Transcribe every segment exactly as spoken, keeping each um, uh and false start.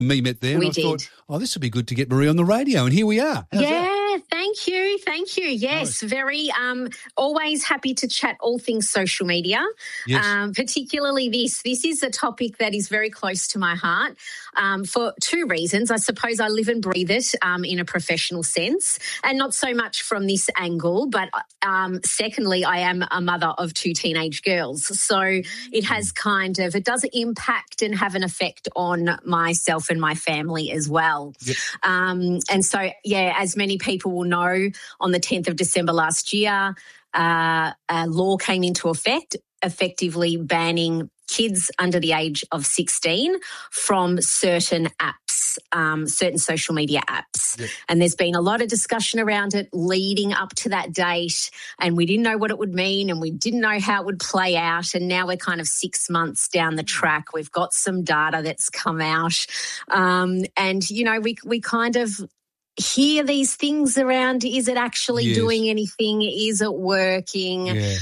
me met there, and We I did. thought, oh, this would be good to get Marie on the radio, and here we are. How's yeah, that? thank you, thank you. Yes, very um, always happy to chat all things social media, Yes. um, particularly this. This is a topic that is very close to my heart um, for two reasons. I suppose I live and breathe it um, in a professional sense, and not so much from this angle, but um, secondly, I am a mother of two teenage girls. So it has kind of, it does impact and have an effect on myself and my family as well. Yep. Um, and so, yeah, as many people will know, on the tenth of December last year, uh, a law came into effect, effectively banning kids under the age of sixteen from certain apps, um, certain social media apps. Yep. And there's been a lot of discussion around it leading up to that date, and we didn't know what it would mean and we didn't know how it would play out. And now we're kind of six months down the track. We've got some data that's come out. Um, and, you know, we we kind of hear these things around, is it actually Yes. doing anything? Is it working? Yeah.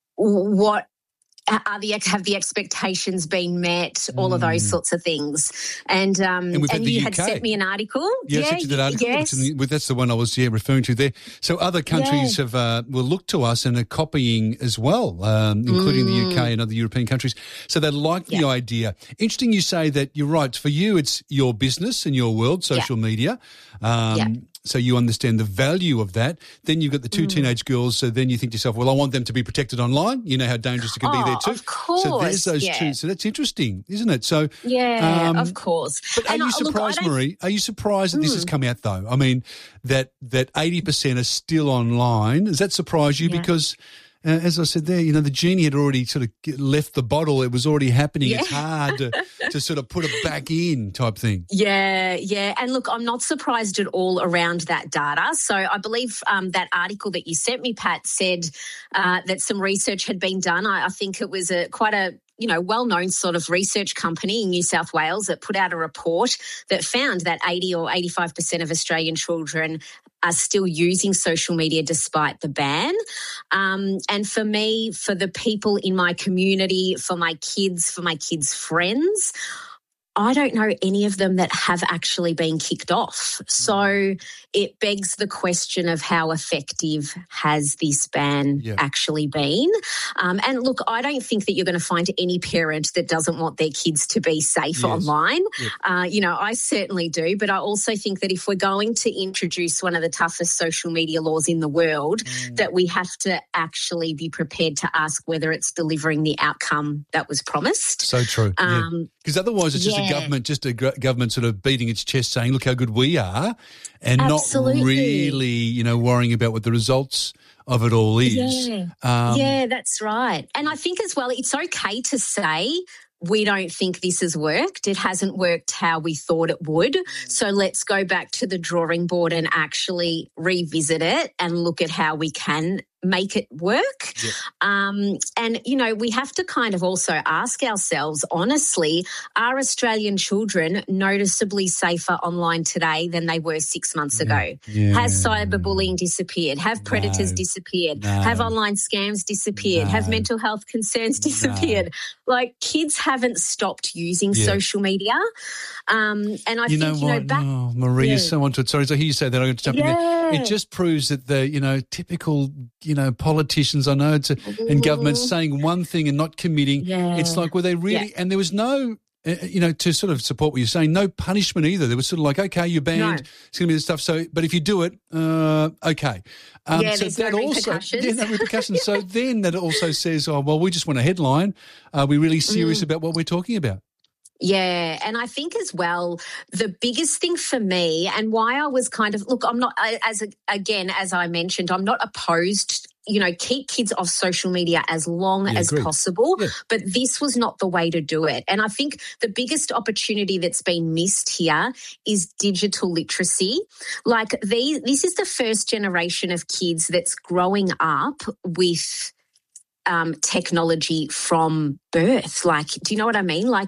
What are the have the expectations been met? All of those Mm. sorts of things. And um, And and, we've had the you U had K. sent me an article. Yeah, I yeah, sent you that article. Yes. It's in the- well, that's the one I was yeah, referring to there. So other countries Yeah. have uh, will look to us and are copying as well, um, including the U K and other European countries. So they like the Mm. Yeah. idea. Interesting you say that you're right. For you, it's your business and your world, social media. Um, Yeah. So you understand the value of that. Then you've got the two Mm. teenage girls. So then you think to yourself, well, I want them to be protected online. You know how dangerous it can be Oh, there too. of course, So there's those yeah. two. So that's interesting, isn't it? So Yeah, um, of course. But are And you I- look, I surprised, don't- Marie? Are you surprised that this has Mm. come out, though? I mean, that that eighty percent are still online. Does that surprise you? Yeah. Because, uh, as I said there, you know, the genie had already sort of get- left the bottle. It was already happening. Yeah. It's hard to, to sort of put it back in type thing. Yeah, yeah. And look, I'm not surprised at all around that data. So I believe um, that article that you sent me, Pat, said uh, that some research had been done. I, I think it was a quite a you know, well-known sort of research company in New South Wales that put out a report that found that eighty or eighty-five percent of Australian children are still using social media despite the ban. Um, and for me, for the people in my community, for my kids, for my kids' friends, I don't know any of them that have actually been kicked off. So it begs the question of how effective has this ban Yeah. actually been? Um, and look, I don't think that you're going to find any parent that doesn't want their kids to be safe Yes. online. Yep. Uh, you know, I certainly do. But I also think that if we're going to introduce one of the toughest social media laws in the world, Mm. that we have to actually be prepared to ask whether it's delivering the outcome that was promised. So true. yeah. Um, Because otherwise it's just a yeah. government, just a gr- government sort of beating its chest saying, look how good we are, and Absolutely. not really, you know, worrying about what the results of it all is. Yeah. Um, yeah, that's right. And I think as well, it's okay to say we don't think this has worked. It hasn't worked how we thought it would. So let's go back to the drawing board and actually revisit it and look at how we can make it work. Yep. Um, and, you know, we have to kind of also ask ourselves, honestly, are Australian children noticeably safer online today than they were six months ago? Yeah. Has cyberbullying disappeared? Have predators No. disappeared? No. Have online scams disappeared? No. Have mental health concerns disappeared? Like, kids haven't stopped using Yeah. social media. Um, and I You think, know you know, what? back... oh, Marie, Yeah. you're so onto it. Sorry, so I hear you say that. I'm going to jump in there. Yeah. It just proves that the, you know, typical, you know, politicians, I know, it's a, and governments saying one thing and not committing. Yeah. It's like, were they really, Yeah. and there was no, uh, you know, to sort of support what you're saying, no punishment either. There was sort of like, okay, you're banned. No. It's going to be this stuff. So, but if you do it, uh, okay. Um, Yeah, so there's no that also, repercussions. yeah, no repercussions. So then that also says, oh, well, we just want a headline. Are we really serious Mm. about what we're talking about? Yeah, and I think as well, the biggest thing for me and why I was kind of, look, I'm not, I- as a, again, as I mentioned, I'm not opposed, you know, keep kids off social media as long Yeah, as agreed. possible, Yeah. but this was not the way to do it. And I think the biggest opportunity that's been missed here is digital literacy. Like, these, this is the first generation of kids that's growing up with um, technology from birth. Like, do you know what I mean? Like,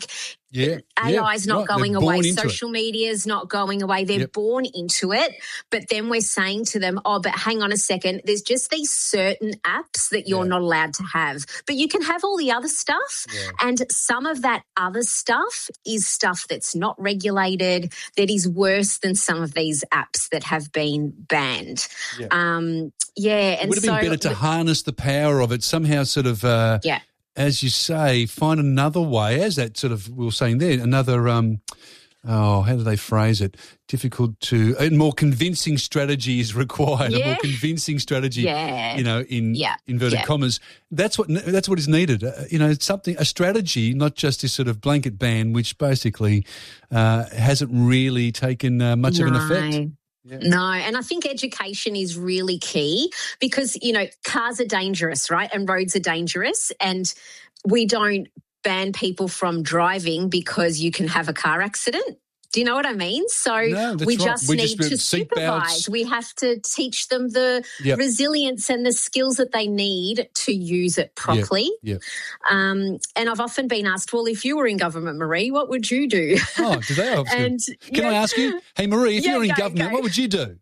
Yeah, A I is yeah, not right. going They're born away. into Social media is not going away. They're Yep. born into it. But then we're saying to them, oh, but hang on a second. There's just these certain apps that you're Yeah. not allowed to have. But you can have all the other stuff. Yeah. And some of that other stuff is stuff that's not regulated, that is worse than some of these apps that have been banned. Yeah. Um, yeah. It And would have so, been better to harness the power of it, somehow sort of, uh, yeah. as you say, find another way, as that sort of, we were saying there, another, um, oh, how do they phrase it? Difficult to, a more convincing strategy is required, a Yeah. more convincing strategy, Yeah. you know, in Yeah. inverted Yeah. commas. That's what that's what is needed. Uh, you know, it's something, a strategy, not just this sort of blanket ban, which basically uh, hasn't really taken uh, much of an effect. Yeah. No, and I think education is really key because, you know, cars are dangerous, right? And roads are dangerous. And we don't ban people from driving because you can have a car accident. Do you know what I mean? So No, that's we right. just We need just- to seat supervise. belts. We have to teach them the Yep. resilience and the skills that they need to use it properly. Yeah. Um, and I've often been asked, well, if you were in government, Marie, what would you do? Oh, do they? Oh, And Can I yeah. ask you, hey, Marie, if Yeah, you're in go, government, go. what would you do?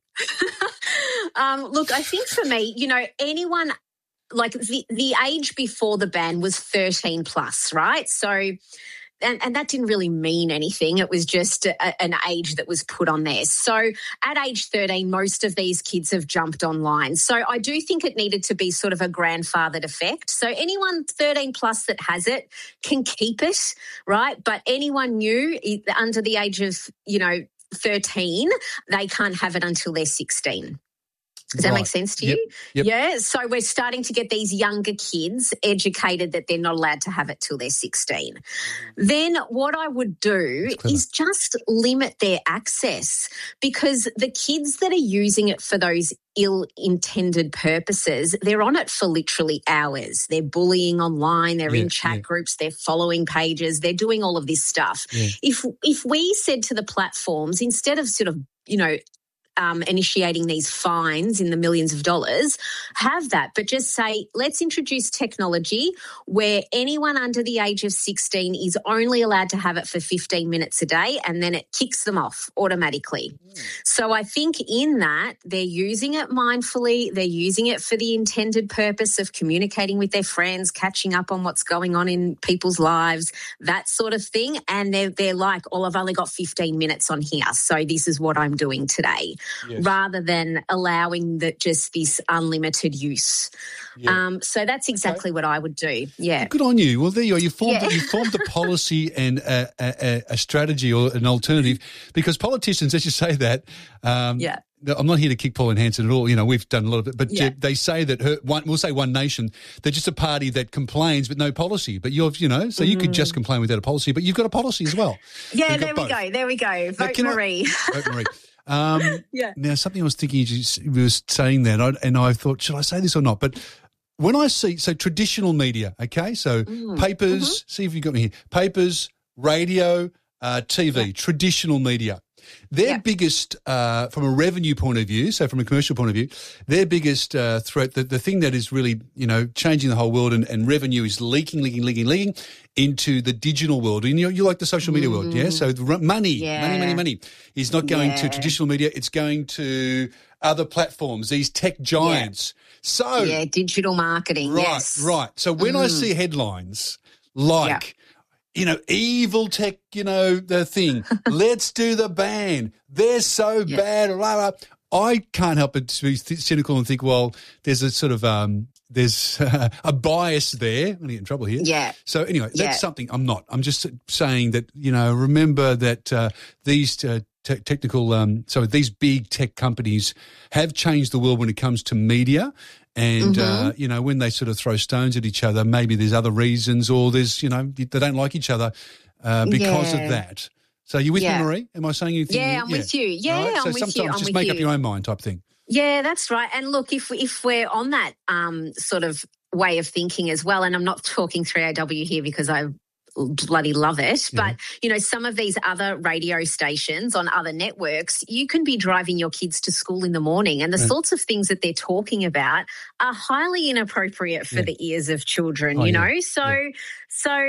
Um, look, I think for me, you know, anyone like the, the age before the ban was thirteen plus, right? So, and, and that didn't really mean anything. It was just a, an age that was put on there. So at age thirteen, most of these kids have jumped online. So I do think it needed to be sort of a grandfathered effect. So anyone thirteen plus that has it can keep it, right? But anyone new under the age of, you know, thirteen, they can't have it until they're sixteen. Does that Right. make sense to Yep. you? Yep. Yeah. So we're starting to get these younger kids educated that they're not allowed to have it till they're sixteen. Then what I would do clever. is just limit their access because the kids that are using it for those ill-intended purposes, they're on it for literally hours. They're bullying online, they're Yeah, in chat yeah. groups, they're following pages, they're doing all of this stuff. Yeah. If if we said to the platforms, instead of sort of, you know, Um, initiating these fines in the millions of dollars, have that. But just say, let's introduce technology where anyone under the age of sixteen is only allowed to have it for fifteen minutes a day, and then it kicks them off automatically. Mm. So I think in that, they're using it mindfully. They're using it for the intended purpose of communicating with their friends, catching up on what's going on in people's lives, that sort of thing. And they're, they're like, oh, I've only got fifteen minutes on here, so this is what I'm doing today. Yes. Rather than allowing that just this unlimited use. Yeah. Um, so that's exactly what I would do. Yeah. Good on you. Well, there you are. You formed, Yeah. you formed a policy and a, a, a strategy or an alternative because politicians, as you say that, um, Yeah. I'm not here to kick Pauline Hanson at all. You know, we've done a lot of it, but Yeah. they say that her, one, we'll say One Nation, they're just a party that complains but no policy. But you've, you know, so you could just complain without a policy, but you've got a policy as well. Yeah, You've got there we both. go. There we go. Now, Vote can I- Marie. Vote Marie. Um, Yeah. Now, something I was thinking, you s- you were saying that, I- and I thought, should I say this or not? But when I see, so traditional media, okay, so Mm. papers, Mm-hmm. see if you got me here, papers, radio, uh, T V, Yeah. traditional media. Their Yeah. biggest, uh, from a revenue point of view, so from a commercial point of view, their biggest uh, threat, the, the thing that is really, you know, changing the whole world and, and revenue is leaking, leaking, leaking, leaking into the digital world. And you, you like the social media world, yeah? So the r- money, Yeah. money, money, money is not going to Yeah. traditional media. It's going to other platforms, these tech giants. So, Yeah, digital marketing. right, Yes. right. So when I see headlines like, you know, evil tech, you know, the thing, let's do the ban, they're so Yeah. bad, blah, blah. I can't help but to be th- cynical and think, well, there's a sort of, um, there's uh, a bias there. I'm going to get in trouble here. Yeah. So anyway, that's Yeah. something I'm not. I'm just saying that, you know, remember that uh, these uh, te- technical, um, so these big tech companies have changed the world when it comes to media. And, Mm-hmm. uh, you know, when they sort of throw stones at each other, maybe there's other reasons or there's, you know, they don't like each other uh, because Yeah. of that. So you with Yeah. me, Marie? Am I saying anything? Yeah, I'm with you. Yeah, All right? I'm so with sometimes you. I'm just with make up you. your own mind type thing. Yeah, that's right. And look, if if we're on that um, sort of way of thinking as well, and I'm not talking three A W here because I bloody love it, Yeah. but, you know, some of these other radio stations on other networks, you can be driving your kids to school in the morning and the Yeah. sorts of things that they're talking about are highly inappropriate for Yeah. the ears of children, Oh, you yeah. know? So, Yeah. so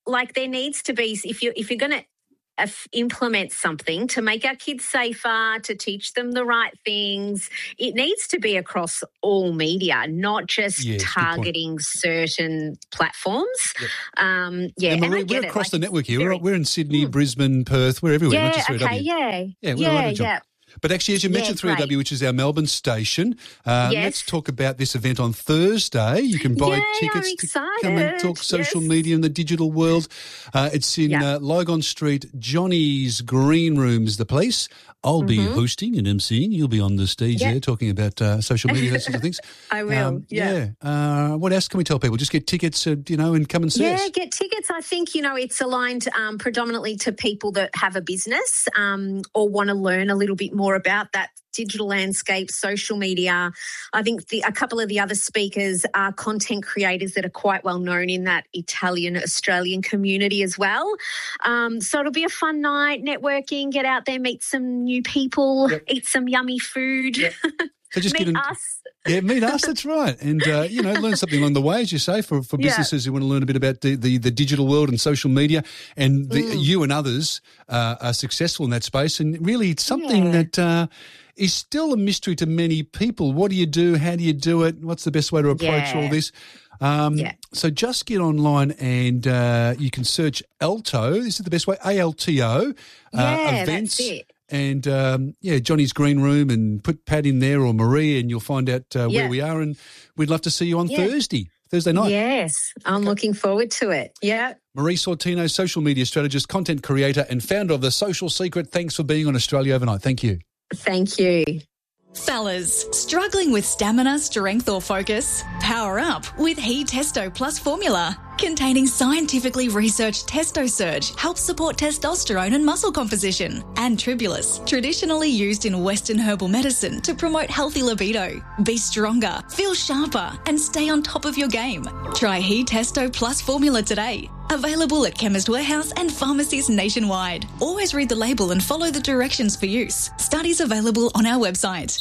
like there needs to be, if you if you're going to uh, implement something to make our kids safer, to teach them the right things, it needs to be across all media, not just yes, targeting certain platforms. Yep. Um, yeah, and and we're, I get we're it. across like, the network here. very, We're, we're in Sydney, mm. Brisbane, Perth, we're everywhere. Yeah, not just okay, three W. yeah. Yeah, we're yeah, right, John. yeah. But actually, as you mentioned, Yeah, three W, great. which is our Melbourne station, uh, Yes. let's talk about this event on Thursday. You can buy Yay, tickets I'm to come and excited. talk social Yes. media in the digital world. Uh, it's in Yeah. uh, Lygon Street, Johnny's Green Room's the place. I'll be Mm-hmm. hosting and emceeing. You'll be on the stage Yeah. there talking about uh, social media, those sort of things. I will, yeah. yeah. Uh, what else can we tell people? Just get tickets, uh, you know, and come and see Yeah, us. get tickets. I think, you know, it's aligned um, predominantly to people that have a business um, or want to learn a little bit more about that digital landscape, social media. I think the, a couple of the other speakers are content creators that are quite well known in that Italian Australian community as well. Um, so it'll be a fun night, networking, get out there, meet some new people, Yep. eat some yummy food, Yep. So just meet get in, us. Yeah, meet us, that's right. And, uh, you know, learn something along the way, as you say, for, for Yeah. businesses who want to learn a bit about the, the, the digital world and social media. And the, Mm. you and others uh, are successful in that space. And really, it's something Yeah. that uh, is still a mystery to many people. What do you do? How do you do it? What's the best way to approach Yeah. all this? Um, Yeah. So just get online and uh, you can search Alto. This is the best way, A L T O, uh, Yeah, events. that's it. And, um, yeah, Johnny's Green Room, and put Pat in there or Marie, and you'll find out uh, Yeah. where we are. And we'd love to see you on Yeah. Thursday, Thursday night. Yes, I'm looking forward to it. Yeah. Marie Sortino, social media strategist, content creator, and founder of The Social Secret. Thanks for being on Australia Overnight. Thank you. Thank you. Fellas, struggling with stamina, strength or focus? Power up with He Testo Plus formula. Containing scientifically researched Testo Surge, helps support testosterone and muscle composition. And Tribulus, traditionally used in Western herbal medicine to promote healthy libido. Be stronger, feel sharper, and stay on top of your game. Try He Testo Plus formula today. Available at Chemist Warehouse and pharmacies nationwide. Always read the label and follow the directions for use. Studies available on our website.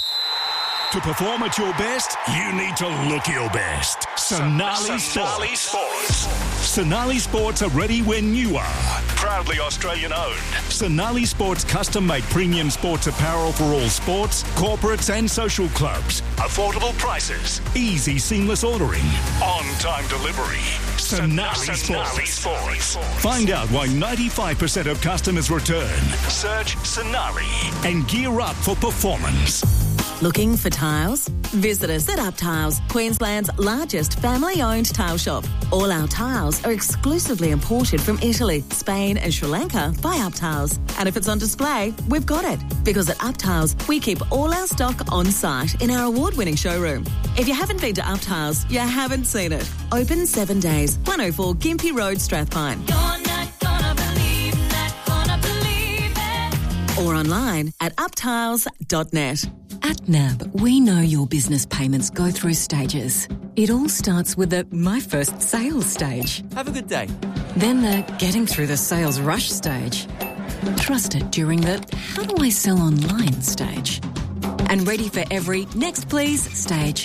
To perform at your best, you need to look your best. Sonali Sonali Sports. Sonali Sports are ready when you are. Proudly Australian owned. Sonali Sports custom-made premium sports apparel for all sports, corporates and social clubs. Affordable prices. Easy, seamless ordering. On-time delivery. Sonali Sonali Sports. Sports. Find out why ninety-five percent of customers return Search Sonali. and gear up for performance. Looking for tiles? Visit us at Up Tiles, Queensland's largest family-owned tile shop. All our tiles are exclusively imported from Italy, Spain and Sri Lanka by Up Tiles. And if it's on display, we've got it. Because at Up Tiles, we keep all our stock on site in our award-winning showroom. If you haven't been to Up Tiles, you haven't seen it. Open seven days, one oh four Gympie Road, Strathpine. You're not gonna believe, not gonna believe it. Or online at up tiles dot net. At N A B, we know your business payments go through stages. It all starts with the My First Sales stage. Have a good day. Then the Getting Through the Sales Rush stage. Trusted during the How do I sell online stage. And ready for every Next Please stage.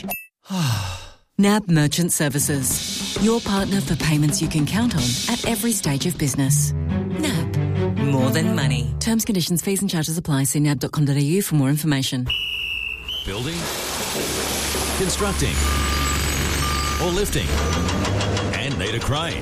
N A B Merchant Services. Your partner for payments you can count on at every stage of business. N A B. More than money. Terms, conditions, fees and charges apply. See nab dot com dot a u for more information. Building, constructing, or lifting, and need a crane?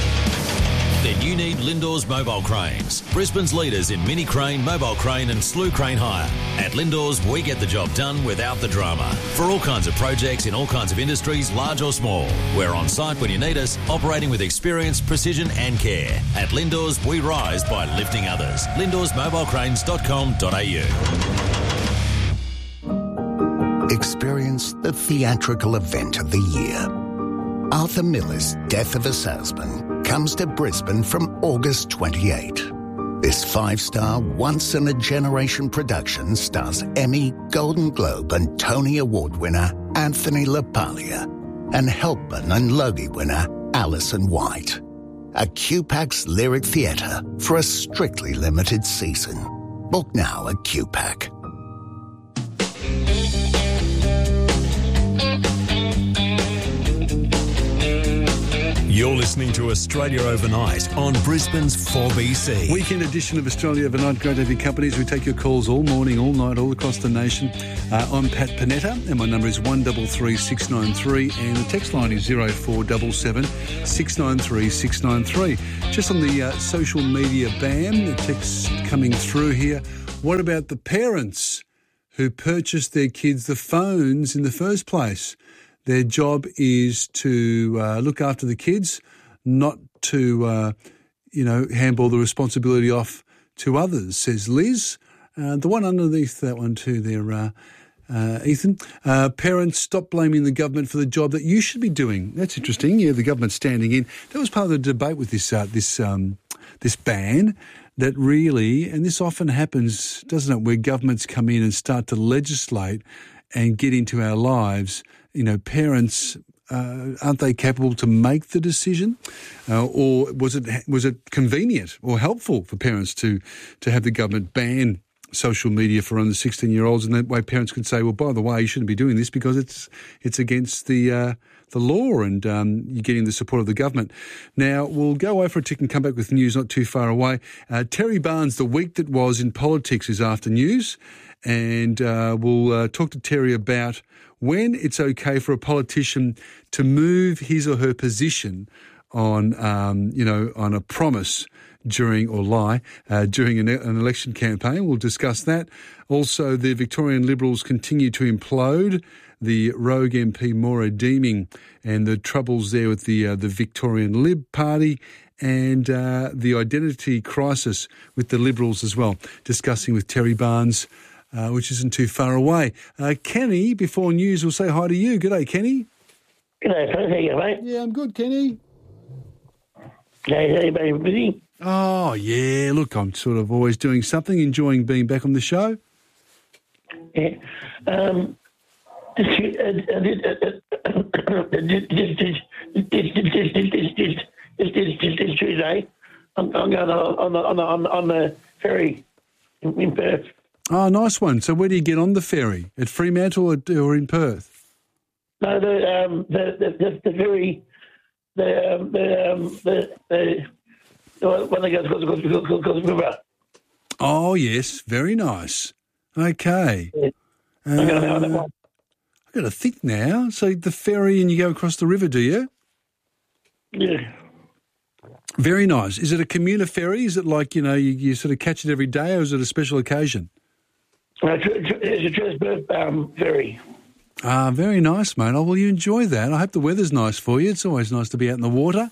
Then you need Lindors Mobile Cranes, Brisbane's leaders in mini crane, mobile crane and slew crane hire. At Lindors, we get the job done without the drama. For all kinds of projects in all kinds of industries, large or small. We're on site when you need us, operating with experience, precision and care. At Lindors, we rise by lifting others. lindors mobile cranes dot com dot a u. Experience the theatrical event of the year. Arthur Miller's Death of a Salesman comes to Brisbane from August twenty-eighth. This five-star, once-in-a-generation production stars Emmy, Golden Globe and Tony Award winner Anthony LaPaglia and Helpman and Logie winner Alison White. A Q PAC's Lyric Theatre for a strictly limited season. Book now at Q PAC. You're listening to Australia Overnight on Brisbane's four B C. Weekend edition of Australia Overnight. Great to have your companies. We take your calls all morning, all night, all across the nation. Uh, I'm Pat Panetta, and my number is one three three six nine three, and the text line is zero four seven seven six nine three six nine three. Just on the uh, social media ban, the text coming through here. What about the parents who purchased their kids the phones in the first place? Their job is to uh, look after the kids, not to, uh, you know, handball the responsibility off to others, says Liz. Uh, the one underneath that one too there, uh, uh, Ethan. Uh, parents, stop blaming the government for the job that you should be doing. That's interesting. Yeah, the government's standing in. That was part of the debate with this uh, this um, this ban. That really, and this often happens, doesn't it, where governments come in and start to legislate and get into our lives. You know, parents, uh, aren't they capable to make the decision? Uh, or was it was it convenient or helpful for parents to, to have the government ban social media for under sixteen-year-olds? And that way parents could say, well, by the way, you shouldn't be doing this because it's it's against the uh, the law, and um, you're getting the support of the government. Now, we'll go away for a tick and come back with news not too far away. Uh, Terry Barnes, the week that was in politics, is after news, and uh, we'll uh, talk to Terry about when it's okay for a politician to move his or her position on, um, you know, on a promise during or lie uh, during an, an election campaign. We'll discuss that. Also, the Victorian Liberals continue to implode. The rogue M P Maura Deeming and the troubles there with the uh, the Victorian Lib Party, and uh, the identity crisis with the Liberals as well. Discussing with Terry Barnes, uh, which isn't too far away. Uh, Kenny, before news, will say hi to you. G'day, Kenny. G'day, Pat. How you going, mate? Yeah, I'm good, Kenny. Hey, how you been, busy? Oh, yeah. Look, I'm sort of always doing something, enjoying being back on the show. Yeah. Um, This Tuesday, I'm going on the, on the, on the, on the ferry in Perth. Oh, nice one. So where do you get on the ferry? At Fremantle or, or in Perth? No, the um, the, the, the ferry, the um, the um, the, the, the one that goes across the river. Oh, yes. Very nice. Okay. Yeah. Uh, I'm going on that one. I've got to think now. So the ferry and you go across the river, do you? Yeah. Very nice. Is it a commuter ferry? Is it like, you know, you, you sort of catch it every day, or is it a special occasion? Uh, it's a Transperth um, ferry. Ah, very nice, mate. Oh, well, you enjoy that. I hope the weather's nice for you. It's always nice to be out in the water.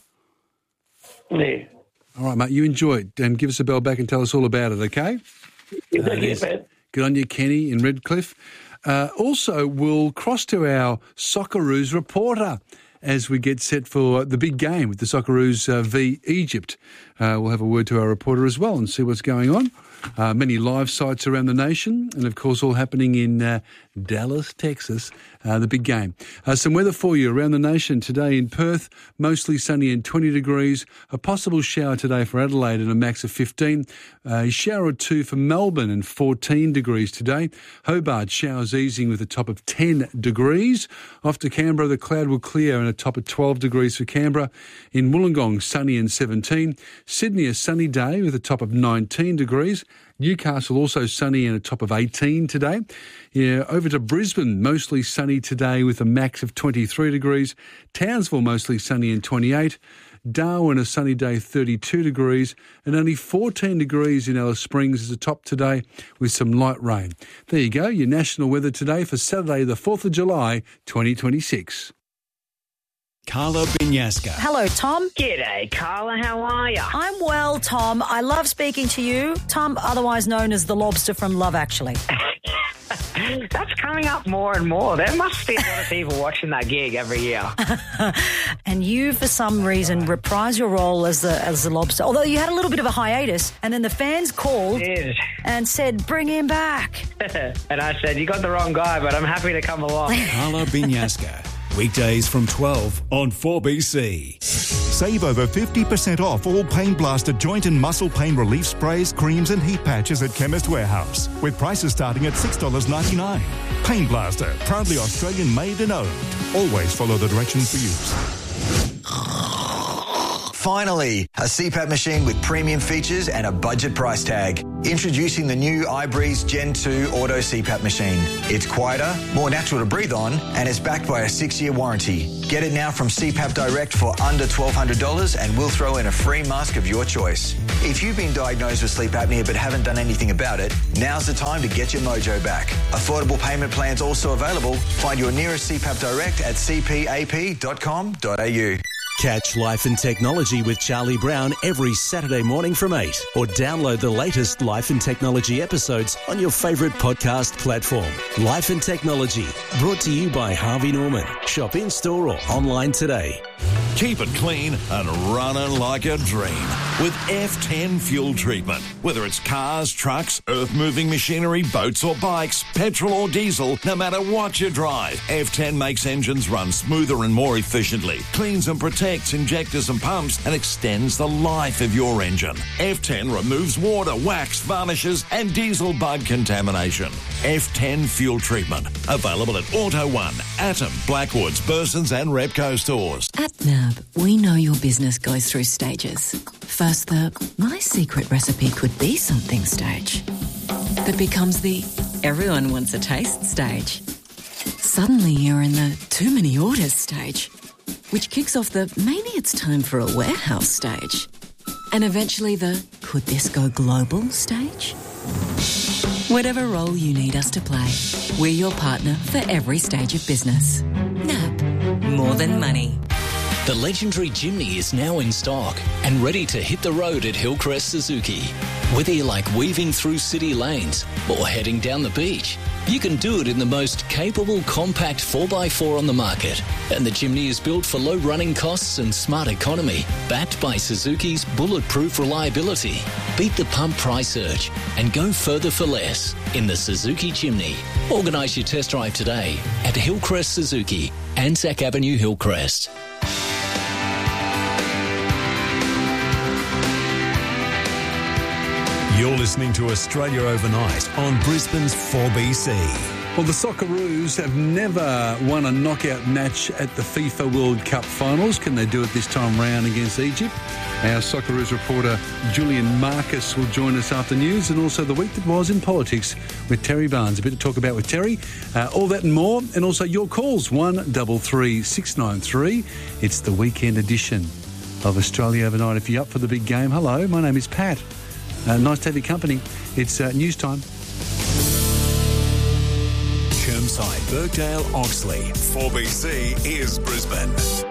Yeah. All right, mate, you enjoy it. And give us a bell back and tell us all about it, okay? Yeah, Uh, thank you, there's- Pat. Good on you, Kenny in Redcliffe. Uh, also, we'll cross to our Socceroos reporter as we get set for the big game with the Socceroos uh, v Egypt. Uh, we'll have a word to our reporter as well and see what's going on. Uh, many live sites around the nation, and of course all happening in uh, Dallas, Texas, uh, the big game. Uh, some weather for you around the nation today in Perth, mostly sunny and twenty degrees. A possible shower today for Adelaide and a max of fifteen. A shower or two for Melbourne and fourteen degrees today. Hobart showers easing with a top of ten degrees. Off to Canberra, the cloud will clear and a top of twelve degrees for Canberra. In Wollongong, sunny and seventeen. Sydney, a sunny day with a top of nineteen degrees. Newcastle also sunny and a top of eighteen today. Yeah, over to Brisbane, mostly sunny today with a max of twenty-three degrees. Townsville, mostly sunny and twenty-eight. Darwin, a sunny day, thirty-two degrees. And only fourteen degrees in Alice Springs is a top today with some light rain. There you go, your national weather today for Saturday, the fourth of July, twenty twenty-six. Carla Binyaska. Hello, Tom. G'day, Carla. How are you? I'm well, Tom. I love speaking to you. Tom, otherwise known as the lobster from Love Actually. That's coming up more and more. There must be a lot of people watching that gig every year. And you, for some reason, reprise your role as the as the lobster. Although you had a little bit of a hiatus, and then the fans called Did. and said, "Bring him back." And I said, "You got the wrong guy, but I'm happy to come along." Carla Binyaska. Weekdays from twelve on four B C. Save over fifty percent off all Pain Blaster joint and muscle pain relief sprays, creams and heat patches at Chemist Warehouse, with prices starting at six dollars ninety-nine. Pain Blaster, proudly Australian made and owned. Always follow the directions for use. Finally, a C PAP machine with premium features and a budget price tag. Introducing the new iBreeze Gen two Auto C PAP machine. It's quieter, more natural to breathe on, and it's backed by a six-year warranty. Get it now from C PAP Direct for under twelve hundred dollars and we'll throw in a free mask of your choice. If you've been diagnosed with sleep apnea but haven't done anything about it, now's the time to get your mojo back. Affordable payment plans also available. Find your nearest C PAP Direct at c p a p dot com dot a u. Catch Life and Technology with Charlie Brown every Saturday morning from eight, or download the latest Life and Technology episodes on your favourite podcast platform. Life and Technology, brought to you by Harvey Norman. Shop in-store or online today. Keep it clean and running like a dream with F ten fuel treatment. Whether it's cars, trucks, earth-moving machinery, boats or bikes, petrol or diesel, no matter what you drive, F ten makes engines run smoother and more efficiently, cleans and protects injectors and pumps, and extends the life of your engine. F ten removes water, wax, varnishes and diesel bug contamination. F ten fuel treatment. Available at Auto One, Atom, Blackwoods, Bursons and Repco stores. At NAB, we know your business goes through stages. First, the my secret recipe could be something stage that becomes the everyone wants a taste stage. Suddenly you're in the too many orders stage, which kicks off the maybe it's time for a warehouse stage. And eventually the could this go global stage? Whatever role you need us to play, we're your partner for every stage of business. NAB, more than money. The legendary Jimny is now in stock and ready to hit the road at Hillcrest Suzuki. Whether you like weaving through city lanes or heading down the beach, you can do it in the most capable compact four by four on the market. And the Jimny is built for low running costs and smart economy, backed by Suzuki's bulletproof reliability. Beat the pump price surge and go further for less in the Suzuki Jimny. Organise your test drive today at Hillcrest Suzuki, Anzac Avenue, Hillcrest. You're listening to Australia Overnight on Brisbane's four B C. Well, the Socceroos have never won a knockout match at the FIFA World Cup finals. Can they do it this time round against Egypt? Our Socceroos reporter Julian Marcus will join us after news, and also the week that was in politics with Terry Barnes. A bit to talk about with Terry. Uh, all that and more, and also your calls, one three three six nine three. It's the weekend edition of Australia Overnight. If you're up for the big game, hello, my name is Pat. Uh, nice to have your company. It's uh, news time. Chermside, Birkdale, Oxley. four B C is Brisbane.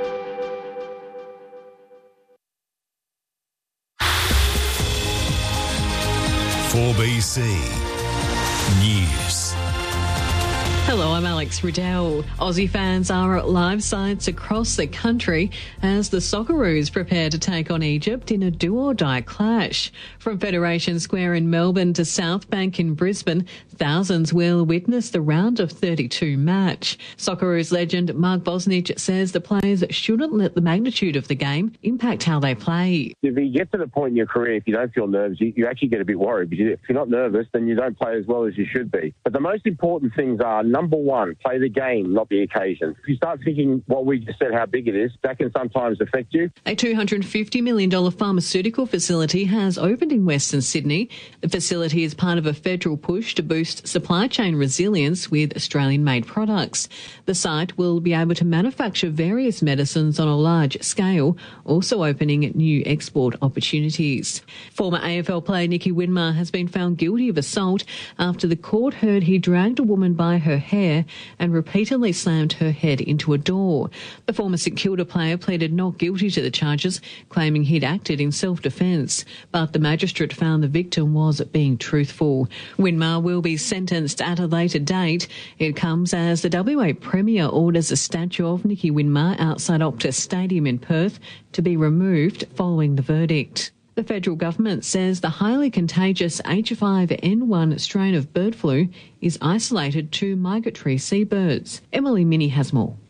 four B C News. Hello, I'm Alex Riddell. Aussie fans are at live sites across the country as the Socceroos prepare to take on Egypt in a do-or-die clash. From Federation Square in Melbourne to South Bank in Brisbane, thousands will witness the round of thirty-two match. Socceroos legend Mark Bosnich says the players shouldn't let the magnitude of the game impact how they play. If you get to the point in your career, if you don't feel nerves, you, you actually get a bit worried, because if you're not nervous, then you don't play as well as you should be. But the most important things are, number one, play the game, not the occasion. If you start thinking what we just said, how big it is, that can sometimes affect you. A two hundred fifty million dollars pharmaceutical facility has opened in Western Sydney. The facility is part of a federal push to boost supply chain resilience with Australian-made products. The site will be able to manufacture various medicines on a large scale, also opening new export opportunities. Former A F L player Nicky Winmar has been found guilty of assault after the court heard he dragged a woman by her hair and repeatedly slammed her head into a door. The former St Kilda player pleaded not guilty to the charges, claiming he'd acted in self-defence, but the magistrate found the victim was being truthful. Winmar will be sentenced at a later date. It comes as the W A Premier orders a statue of Nicky Winmar outside Optus Stadium in Perth to be removed following the verdict. The federal government says the highly contagious H five N one strain of bird flu is isolated to migratory seabirds. Emily Minnie has more.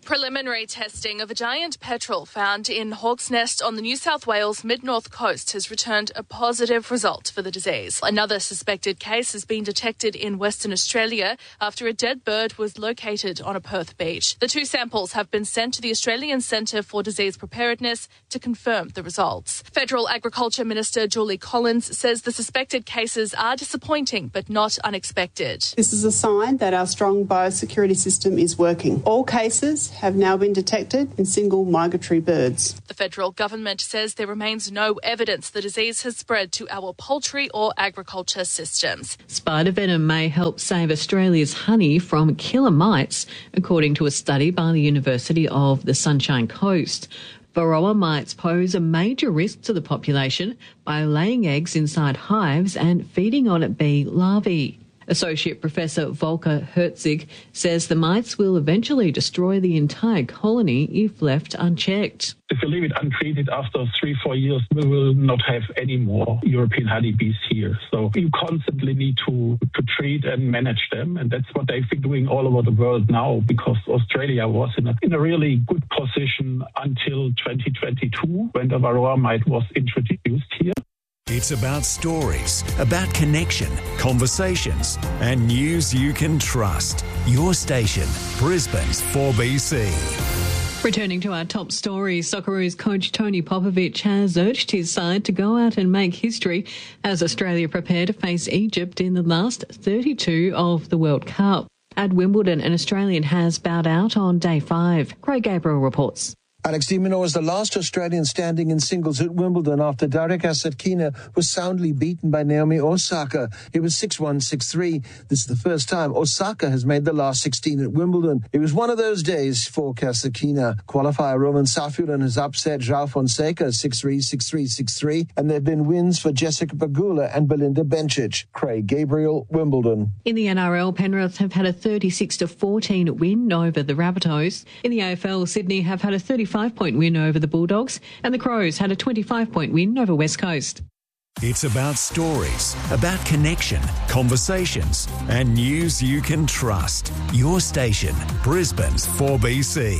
Preliminary testing of a giant petrel found in Hawk's Nest on the New South Wales mid-north coast has returned a positive result for the disease. Another suspected case has been detected in Western Australia after a dead bird was located on a Perth beach. The two samples have been sent to the Australian Centre for Disease Preparedness to confirm the results. Federal Agriculture Minister Julie Collins says the suspected cases are disappointing but not unexpected. This is a sign that our strong biosecurity system is working. All cases have now been detected in single migratory birds. The federal government says there remains no evidence the disease has spread to our poultry or agriculture systems. Spider venom may help save Australia's honey from killer mites, according to a study by the University of the Sunshine Coast. Varroa mites pose a major risk to the population by laying eggs inside hives and feeding on bee larvae. Associate Professor Volker Herzig says the mites will eventually destroy the entire colony if left unchecked. If we leave it untreated, after three, four years, we will not have any more European honeybees here. So you constantly need to, to treat and manage them. And that's what they've been doing all over the world now, because Australia was in a, in a really good position until twenty twenty-two, when the Varroa mite was introduced here. It's about stories, about connection, conversations, and news you can trust. Your station, Brisbane's four B C. Returning to our top stories, Socceroos coach Tony Popovic has urged his side to go out and make history as Australia prepare to face Egypt in the last thirty-two of the World Cup. At Wimbledon, an Australian has bowed out on day five. Craig Gabriel reports. Alex de Minaur is the last Australian standing in singles at Wimbledon after Darek Asatkina was soundly beaten by Naomi Osaka. It was six one, six three. This is the first time Osaka has made the last sixteen at Wimbledon. It was one of those days for Kasatkina. Qualifier Roman Safiullin has upset João Fonseca six three, six three, six three, and there have been wins for Jessica Pegula and Belinda Bencic. Craig Gabriel, Wimbledon. In the N R L, Penrith have had a thirty-six to fourteen win over the Rabbitohs. In the A F L, Sydney have had a thirty-five point win over the Bulldogs, and the Crows had a twenty-five point win over West Coast. It's about stories, about connection, conversations, and news you can trust. Your station, Brisbane's four B C.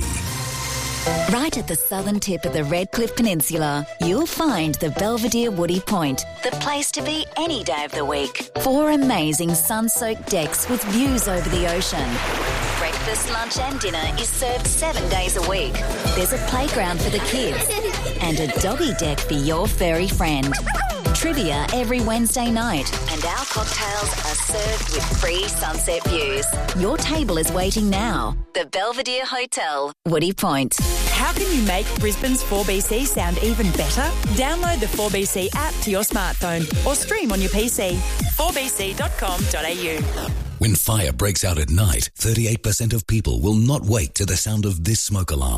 Right at the southern tip of the Redcliffe Peninsula, you'll find the Belvedere Woody Point, the place to be any day of the week. Four amazing sun-soaked decks with views over the ocean. Breakfast, lunch and dinner is served seven days a week. There's a playground for the kids and a doggy deck for your furry friend. Trivia every Wednesday night, and our cocktails are served with free sunset views. Your table is waiting now. The Belvedere Hotel, Woody Point. How can you make Brisbane's four B C sound even better? Download the four B C app to your smartphone or stream on your P C. four b c dot com dot a u. When fire breaks out at night, thirty-eight percent of people will not wake to the sound of this smoke alarm.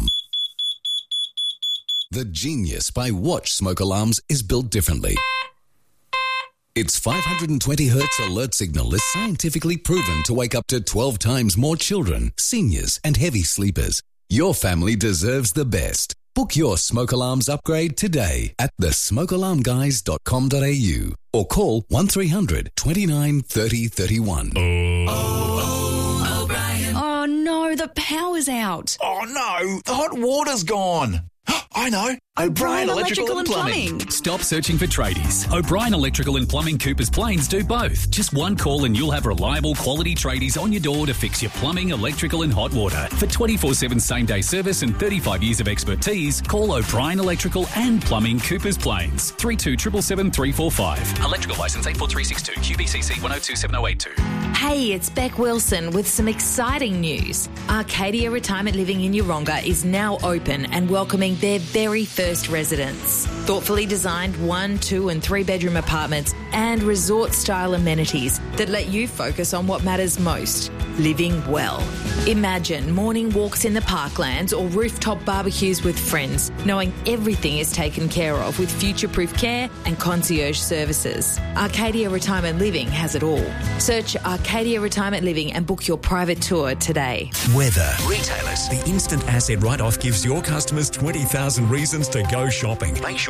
The genius by Watch smoke alarms is built differently. Its five hundred twenty hertz alert signal is scientifically proven to wake up to twelve times more children, seniors, and heavy sleepers. Your family deserves the best. Book your smoke alarms upgrade today at the smoke alarm guys dot com dot a u or call one three hundred, twenty-nine, thirty, thirty-one. Oh, oh, O'Brien. Oh no, the power's out. Oh no, the hot water's gone. I know. O'Brien Electrical, and Plumbing. Stop searching for tradies. O'Brien Electrical and Plumbing Coopers Plains do both. Just one call and you'll have reliable quality tradies on your door to fix your plumbing, electrical and hot water. For twenty-four seven same-day service and thirty-five years of expertise, call O'Brien Electrical and Plumbing Coopers Plains. three two seven seven three four five. Electrical licence eight four three six two. Q B C C one oh two seven oh eight two. Hey, it's Beck Wilson with some exciting news. Arcadia Retirement Living in Yeronga is now open and welcoming their very first residents. Thoughtfully designed one, two and three bedroom apartments and resort style amenities that let you focus on what matters most, living well. Imagine morning walks in the parklands or rooftop barbecues with friends, knowing everything is taken care of with future-proof care and concierge services. Arcadia Retirement Living has it all. Search Arcadia Retirement Living and book your private tour today. Weather. Retailers. The instant asset write-off gives your customers twenty thousand reasons to go shopping. Make sure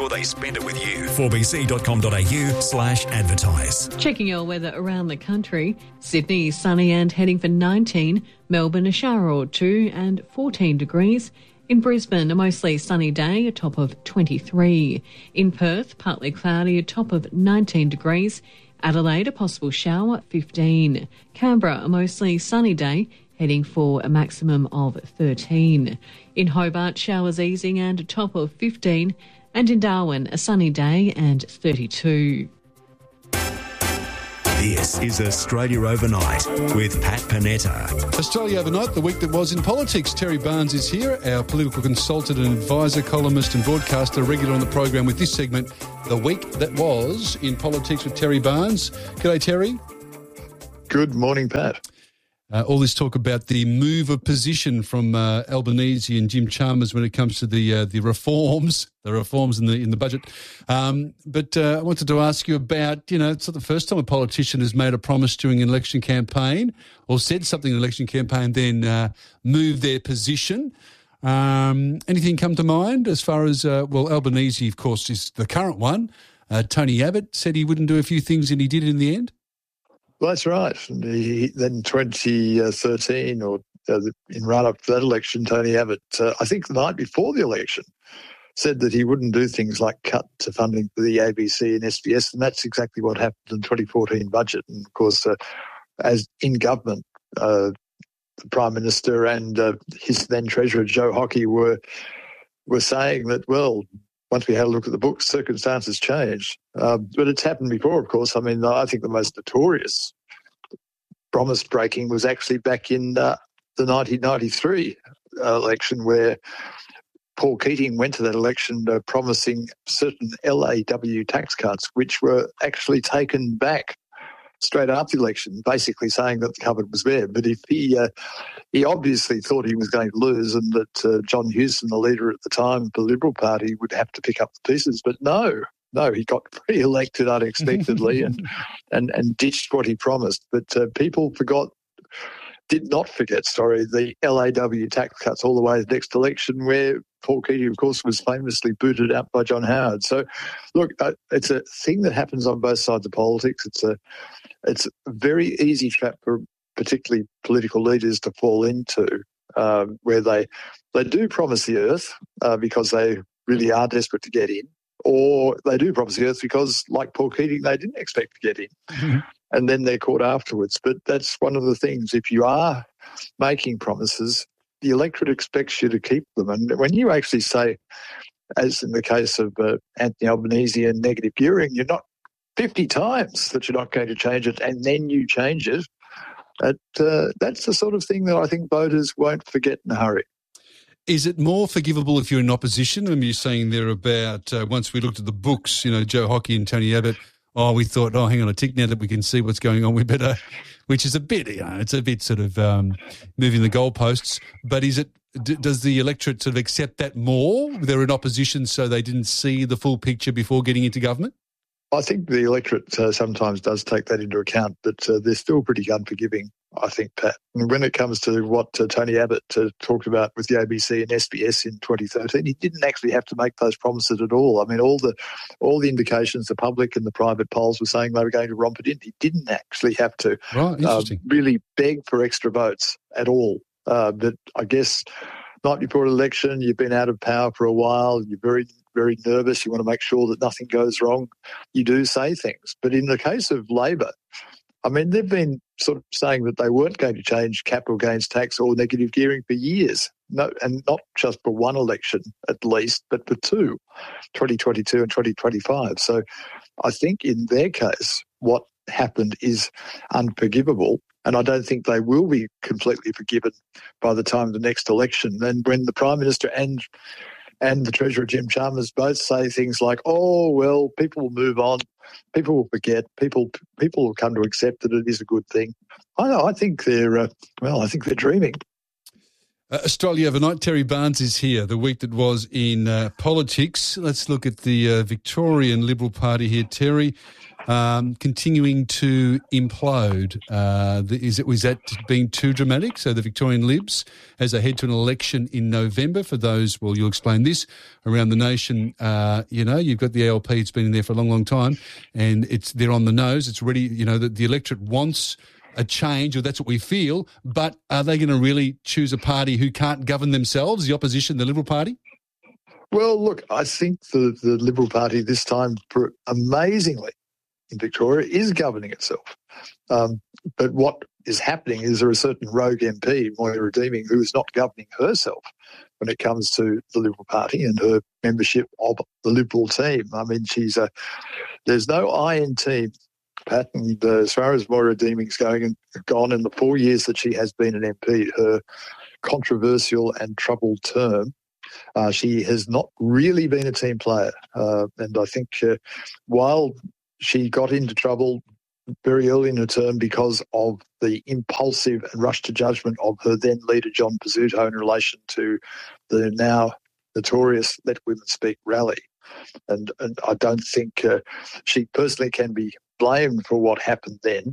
sure they spend it with you. four b c dot com dot a u slash advertise. Checking your weather around the country. Sydney, sunny and heading for nineteen. Melbourne, a shower or two and fourteen degrees. In Brisbane, a mostly sunny day, a top of twenty-three. In Perth, partly cloudy, a top of nineteen degrees. Adelaide, a possible shower, fifteen. Canberra, a mostly sunny day, heading for a maximum of thirteen. In Hobart, showers easing and a top of fifteen. And in Darwin, a sunny day and thirty-two. This is Australia Overnight with Pat Panetta. Australia Overnight, the week that was in politics. Terry Barnes is here, our political consultant and advisor, columnist and broadcaster, regular on the program with this segment, The Week That Was in Politics with Terry Barnes. G'day, Terry. Good morning, Pat. Uh, all this talk about the move of position from uh, Albanese and Jim Chalmers when it comes to the uh, the reforms, the reforms in the in the budget. Um, but uh, I wanted to ask you about, you know, it's not the first time a politician has made a promise during an election campaign or said something in an election campaign, then uh, moved their position. Um, anything come to mind as far as, uh, well, Albanese, of course, is the current one. Uh, Tony Abbott said he wouldn't do a few things and he did in the end. Well, that's right. And he, then twenty thirteen, or uh, in run-up to that election, Tony Abbott, uh, I think the night before the election, said that he wouldn't do things like cut to funding for the A B C and S B S, and that's exactly what happened in the twenty fourteen budget. And, of course, uh, as in government, uh, the Prime Minister and uh, his then Treasurer, Joe Hockey, were were saying that, well, once we had a look at the books, circumstances changed. Uh, but it's happened before, of course. I mean, I think the most notorious promise breaking was actually back in uh, the nineteen ninety-three uh, election, where Paul Keating went to that election uh, promising certain L A W tax cuts, which were actually taken back straight after the election, basically saying that the cupboard was bare. But if he uh, he obviously thought he was going to lose and that uh, John Hewson, the leader at the time of the Liberal Party, would have to pick up the pieces. But no, no, he got re-elected unexpectedly and, and, and ditched what he promised. But uh, people forgot, did not forget, sorry, the L A W tax cuts all the way to the next election, where Paul Keating, of course, was famously booted out by John Howard. So, look, uh, it's a thing that happens on both sides of politics. It's a it's a very easy trap for particularly political leaders to fall into, um, where they they do promise the earth uh, because they really are desperate to get in, or they do promise the earth because, like Paul Keating, they didn't expect to get in. Mm-hmm. And then they're caught afterwards. But that's one of the things. If you are making promises, the electorate expects you to keep them. And when you actually say, as in the case of uh, Anthony Albanese and negative gearing, you're not fifty times that you're not going to change it, and then you change it. That, uh, that's the sort of thing that I think voters won't forget in a hurry. Is it more forgivable if you're in opposition? I mean, you're saying there about, uh, once we looked at the books, you know, Joe Hockey and Tony Abbott, oh, we thought, oh, hang on a tick, now that we can see what's going on, we better, which is a bit, you know, it's a bit sort of um, moving the goalposts. But is it, d- does the electorate sort of accept that more? They're in opposition, so they didn't see the full picture before getting into government? I think the electorate uh, sometimes does take that into account, but uh, they're still pretty unforgiving, I think, Pat. And when it comes to what uh, Tony Abbott uh, talked about with the A B C and S B S in twenty thirteen, he didn't actually have to make those promises at all. I mean, all the all the indications, the public and the private polls were saying they were going to romp it in. He didn't actually have to right, uh, really beg for extra votes at all. Uh, but I guess night before an election, you've been out of power for a while, you're very very nervous, you want to make sure that nothing goes wrong, you do say things. But in the case of Labor, I mean, they've been sort of saying that they weren't going to change capital gains tax or negative gearing for years, no, and not just for one election at least, but for two, twenty twenty-two and twenty twenty-five. So I think in their case, what happened is unforgivable, and I don't think they will be completely forgiven by the time of the next election. And when the Prime Minister and and the Treasurer, Jim Chalmers, both say things like, oh, well, people will move on, people will forget, people people will come to accept that it is a good thing. I, I think they're, uh, well, I think they're dreaming. Uh, Australia overnight. Terry Barnes is here. The week that was in uh, politics. Let's look at the uh, Victorian Liberal Party here. Terry, um, continuing to implode. Uh, the, is it was that being too dramatic? So the Victorian Libs, as they head to an election in November, for those, well, you'll explain this around the nation. Uh, you know, you've got the A L P. It's been in there for a long, long time, and it's they're on the nose. It's ready. You know, the, the electorate wants a change, or that's what we feel, but are they going to really choose a party who can't govern themselves, the opposition, the Liberal Party? Well, look, I think the, the Liberal Party this time, amazingly, in Victoria, is governing itself. Um, but what is happening is there a certain rogue M P, Moira Deeming, who is not governing herself when it comes to the Liberal Party and her membership of the Liberal team. I mean, she's a, there's no I in team, Pat, and uh, as far as Moira Deeming's going and gone in the four years that she has been an M P, her controversial and troubled term, uh, she has not really been a team player. Uh, and I think uh, while she got into trouble very early in her term because of the impulsive and rush to judgment of her then leader, John Pizzuto, in relation to the now notorious Let Women Speak rally. And, and I don't think uh, she personally can be blamed for what happened then.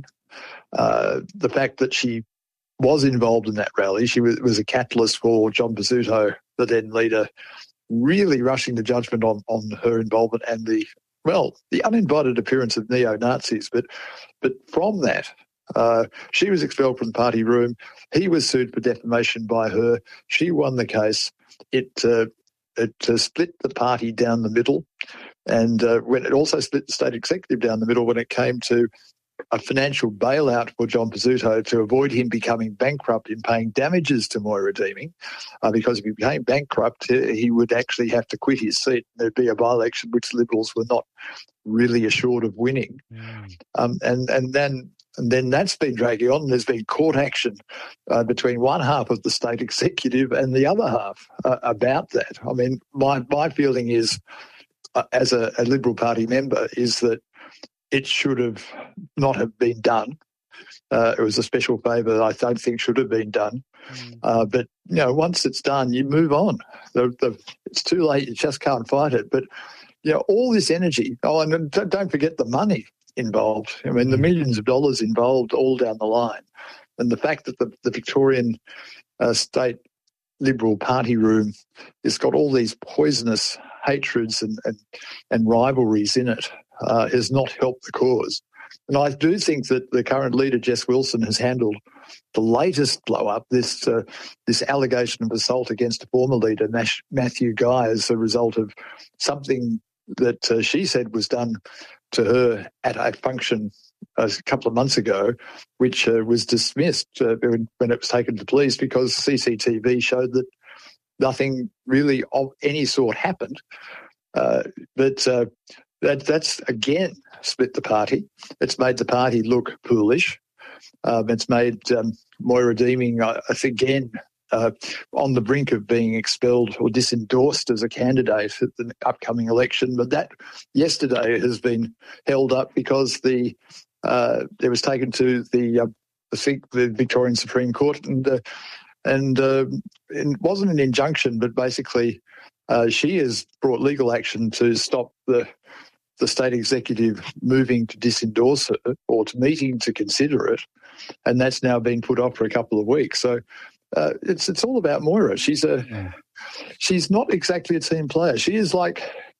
Uh, the fact that she was involved in that rally, she was, was a catalyst for John Pizzuto, the then leader, really rushing to judgment on, on her involvement and the, well, the uninvited appearance of neo-Nazis. But, but from that, uh, she was expelled from the party room. He was sued for defamation by her. She won the case. It, uh, it uh, split the party down the middle. And uh, when it also split the state executive down the middle when it came to a financial bailout for John Pizzuto to avoid him becoming bankrupt in paying damages to Moira Deeming, uh, because if he became bankrupt, he would actually have to quit his seat. There'd be a by-election which Liberals were not really assured of winning. Mm. Um, and, and then and then that's been dragging on. There's been court action uh, between one half of the state executive and the other half uh, about that. I mean, my, my feeling is, Uh, as a, a Liberal Party member, is that it should have not have been done. Uh, it was a special favour that I don't think should have been done. Mm. Uh, but, you know, once it's done, you move on. The, the, it's too late. You just can't fight it. But, you know, all this energy, oh, and don't forget the money involved. I mean, the millions of dollars involved all down the line. And the fact that the, the Victorian uh, state Liberal Party room has got all these poisonous hatreds and, and, and rivalries in it uh, has not helped the cause. And I do think that the current leader, Jess Wilson, has handled the latest blow-up, this uh, this allegation of assault against a former leader, Nash, Matthew Guy, as a result of something that uh, she said was done to her at a function a couple of months ago, which uh, was dismissed uh, when, when it was taken to police because C C T V showed that nothing really of any sort happened. Uh, but uh, that, that's, again, split the party. It's made the party look foolish. Um, it's made um, Moira Deeming, uh, again, uh, on the brink of being expelled or disendorsed as a candidate at the upcoming election. But that yesterday has been held up because the uh, it was taken to the, uh, the, the Victorian Supreme Court and uh, And uh, it wasn't an injunction, but basically uh, she has brought legal action to stop the the state executive moving to disendorse her or to meeting to consider it, and that's now been put off for a couple of weeks. So uh, it's it's all about Moira. She's a yeah. she's not exactly a team player. She is like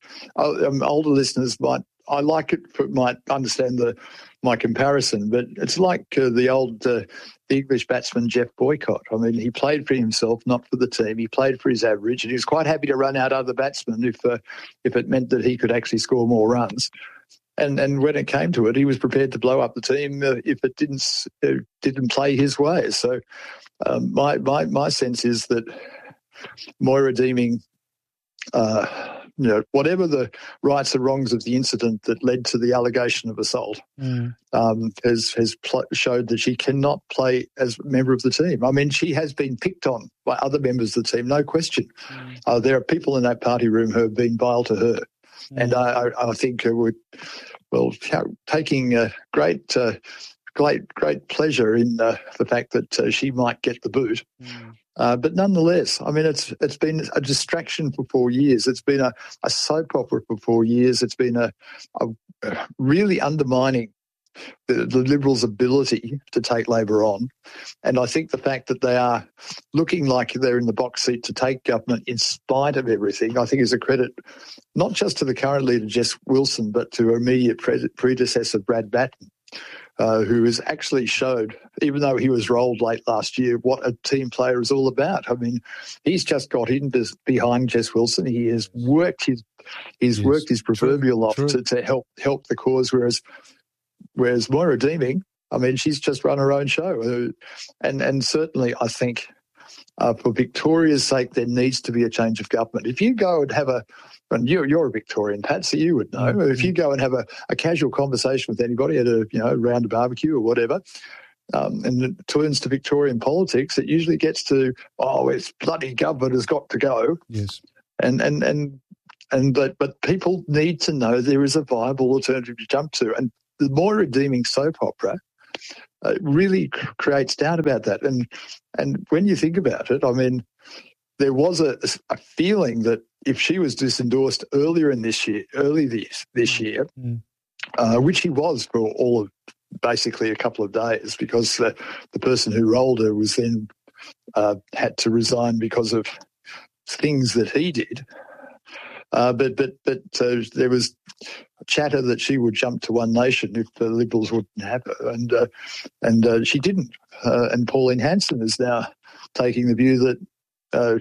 uh, um, older listeners might I like it might understand the my comparison, but it's like uh, the old uh, English batsman Jeff Boycott. I mean, he played for himself, not for the team. He played for his average, and he was quite happy to run out other batsmen if uh, if it meant that he could actually score more runs. And and when it came to it, he was prepared to blow up the team uh, if it didn't uh, didn't play his way. So um, my my my sense is that Moira Deeming, uh, you know, whatever the rights or wrongs of the incident that led to the allegation of assault, mm. um, has has pl- showed that she cannot play as a member of the team. I mean, she has been picked on by other members of the team, no question. Mm. Uh, there are people in that party room who have been vile to her, mm. and I, I, I think uh, we're well taking uh, great uh, great great pleasure in uh, the fact that uh, she might get the boot. Mm. Uh, but nonetheless, I mean, it's it's been a distraction for four years. It's been a, a soap opera for four years. It's been a, a really undermining the, the Liberals' ability to take Labor on. And I think the fact that they are looking like they're in the box seat to take government in spite of everything, I think is a credit not just to the current leader, Jess Wilson, but to her immediate pre- predecessor, Brad Batten, uh, who has actually showed, even though he was rolled late last year, what a team player is all about. I mean, he's just got in behind Jess Wilson. He has worked his he's yes. worked his proverbial true, off true. To, to help help the cause, whereas Whereas Moira Deeming, I mean, she's just run her own show. And and certainly I think uh, for Victoria's sake, there needs to be a change of government. If you go and have a, and you're, you're a Victorian, Pat, so you would know, mm-hmm. if you go and have a, a casual conversation with anybody at a, you know, around a barbecue or whatever, um, and it turns to Victorian politics, it usually gets to, oh, it's bloody government has got to go. Yes. And, and, and, and but, but people need to know there is a viable alternative to jump to. And the Moira Deeming soap opera uh, really cr- creates doubt about that. And and when you think about it, I mean, there was a, a feeling that if she was disendorsed earlier in this year, early this, this year, mm. uh, which she was for all of basically a couple of days, because the, the person who rolled her was then uh, had to resign because of things that he did. Uh, but but but uh, there was chatter that she would jump to One Nation if the Liberals wouldn't have her, and uh, and uh, she didn't. Uh, and Pauline Hanson is now taking the view that uh,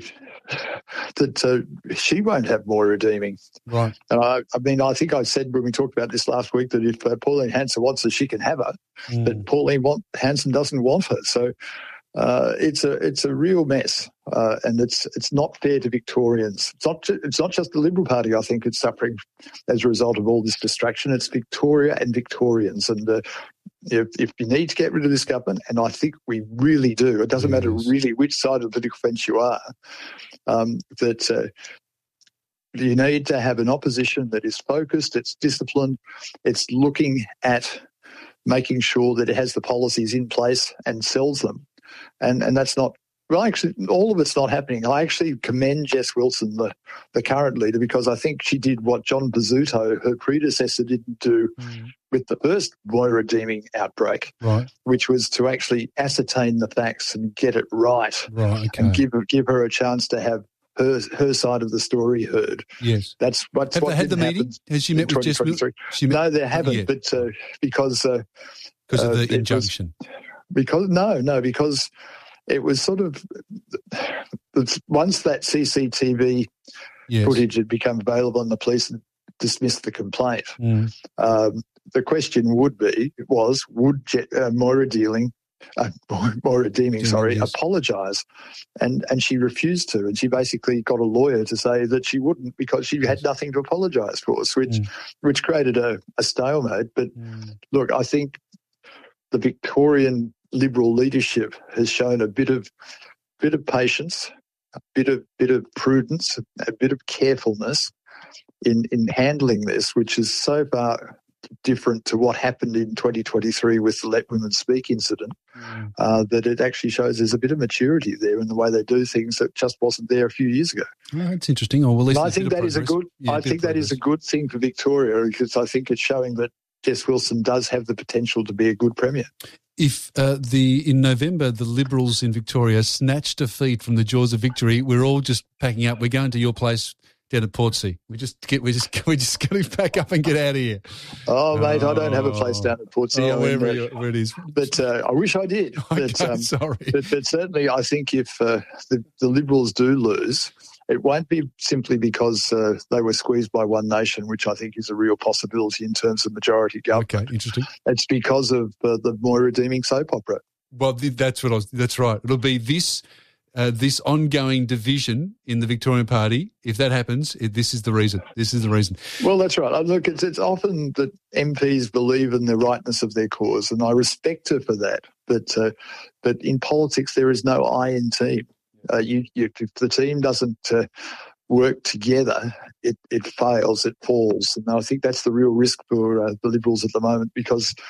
that uh, she won't have Moira Deeming. Right. And I, I mean, I think I said when we talked about this last week that if uh, Pauline Hanson wants her, she can have her, mm. but Pauline want, Hanson doesn't want her. So uh, it's a it's a real mess. Uh, and it's it's not fair to Victorians. It's not ju- it's not just the Liberal Party, I think, it's suffering as a result of all this distraction. It's Victoria and Victorians. And uh, if, if you need to get rid of this government, and I think we really do, it doesn't yes. matter really which side of the political fence you are, um, that uh, you need to have an opposition that is focused, it's disciplined, it's looking at making sure that it has the policies in place and sells them. And and that's not Well, actually, all of it's not happening. I actually commend Jess Wilson, the, the current leader, because I think she did what John Pizzuto, her predecessor, didn't do mm. with the first Moira Deeming outbreak, right. which was to actually ascertain the facts and get it right, right okay. and give give her a chance to have her her side of the story heard. Yes, that's what's have what they had the meeting. Has she met with Jess Wilson? No, they haven't. Yeah. But uh, because uh, because of the uh, injunction. Was, because no, no, because. It was sort of once that C C T V yes. footage had become available and the police dismissed the complaint. Mm. Um, the question would be was would Je- uh, Moira Dealing, uh, Moira Deeming, Deeming sorry, yes. apologise, and and she refused to, and she basically got a lawyer to say that she wouldn't because she had nothing to apologise for, which mm. which created a, a stalemate. But mm. look, I think the Victorian Liberal leadership has shown a bit of bit of patience, a bit of bit of prudence, a bit of carefulness in in handling this, which is so far different to what happened in twenty twenty-three with the Let Women Speak incident, mm. uh, that it actually shows there's a bit of maturity there in the way they do things that just wasn't there a few years ago. Oh, that's interesting. Oh, well, I think that is a good. Yeah, I think that is a good thing for Victoria because I think it's showing that Jess Wilson does have the potential to be a good premier. If uh, the in November the Liberals in Victoria snatched defeat from the jaws of victory, we're all just packing up. We're going to your place down at Portsea. We just get we just we just going to pack up and get out of here. Oh, mate, oh. I don't have a place down at Portsea. Oh, I wherever mean, you, where it is, but uh, I wish I did. Okay, but, um, sorry, but, but certainly I think if uh, the, the Liberals do lose, it won't be simply because uh, they were squeezed by One Nation, which I think is a real possibility in terms of majority government. Okay, interesting. It's because of uh, the Moira Deeming soap opera. Well, that's what I was. That's right. It'll be this uh, this ongoing division in the Victorian Party. If that happens, it, this is the reason. This is the reason. Well, that's right. Look, it's it's often that M Ps believe in the rightness of their cause, and I respect her for that. But uh, but in politics, there is no I in team. Uh, you, you, if the team doesn't uh, work together, it, it fails, it falls. And I think that's the real risk for uh, the Liberals at the moment because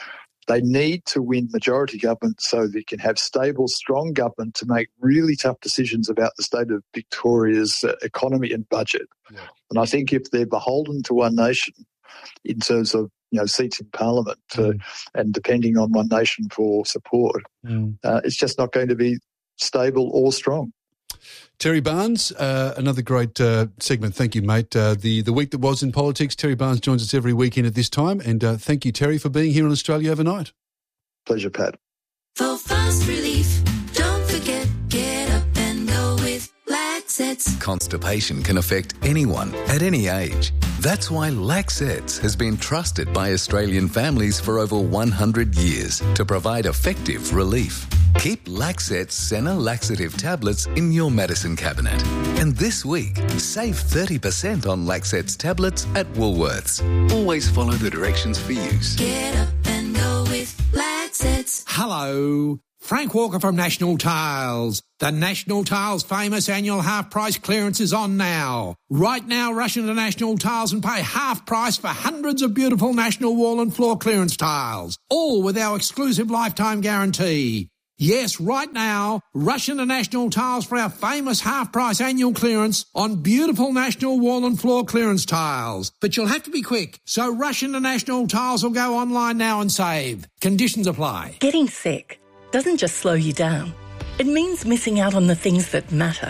They need to win majority government so they can have stable, strong government to make really tough decisions about the state of Victoria's uh, economy and budget. Yeah. And I think if they're beholden to One Nation in terms of you know seats in Parliament mm. uh, and depending on One Nation for support, mm. uh, it's just not going to be stable or strong. Terry Barnes, uh, another great uh, segment. Thank you, mate. Uh, the, the week that was in politics, Terry Barnes joins us every weekend at this time. And uh, thank you, Terry, for being here on Australia Overnight. Pleasure, Pat. For fast relief, don't forget, get up and go with Laxets. Constipation can affect anyone at any age. That's why Laxets has been trusted by Australian families for over one hundred years to provide effective relief. Keep Laxets Senna laxative tablets in your medicine cabinet. And this week, save thirty percent on Laxets tablets at Woolworths. Always follow the directions for use. Get up and go with Laxets. Hello. Frank Walker from National Tiles. The National Tiles famous annual half price clearance is on now. Right now, rush into National Tiles and pay half price for hundreds of beautiful National wall and floor clearance tiles, all with our exclusive lifetime guarantee. Yes, right now, rush into National Tiles for our famous half-price annual clearance on beautiful National wall and floor clearance tiles. But you'll have to be quick, so rush into National Tiles or go online now and save. Conditions apply. Getting sick doesn't just slow you down. It means missing out on the things that matter.